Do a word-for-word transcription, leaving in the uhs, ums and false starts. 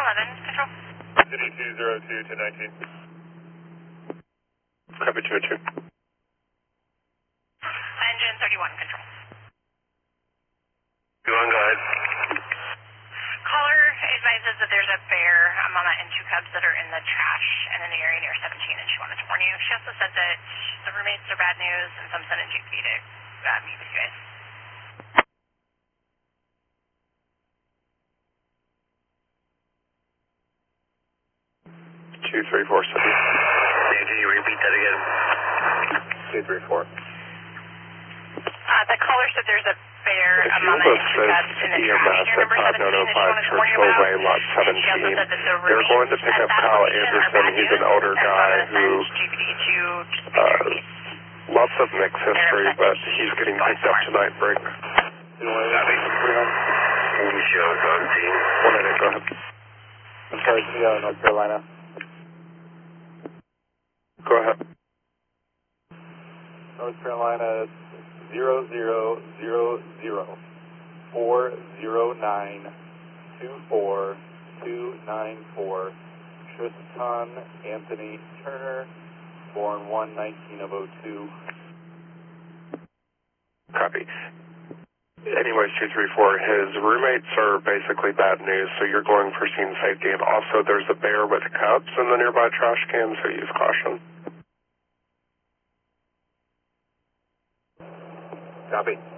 eleven, control. City two zero two to nineteen. Copy two oh two. Engine thirty-one, control. Go on, go ahead. Caller advises that there's a bear, a mama, and two cubs that are in the trash and in the area near seventeen, and she wanted to warn you. She also said that the roommates are bad news, and so I'm sending G P to uh, meet with you guys. two three four seven. Can you repeat that again? two three four. Uh, the caller said there's a bear, a If you mama, will and two assist cubs in the E M trash S near at number five seventeen, nine oh and she five wanted to warn you Churchill about. Way, lot And she also seventeen. said that the They're roommates going to pick at up that Kyle location are Anderson. bad He's news, an older and so I'm guy going to who, send G P to just make uh, sure he's lots of mixed history, but he's getting picked up tonight. Break. Copy. We show on scene. one eight eight, go ahead. I'm sorry, uh, North Carolina. Go ahead. North Carolina zero zero zero zero four zero nine two four two nine four. Tristan Anthony Turner, born one nineteen of oh two. Copy. Anyways, two three four, his roommates are basically bad news, so you're going for scene safety, and also there's a bear with cubs in the nearby trash can, so use caution. Copy.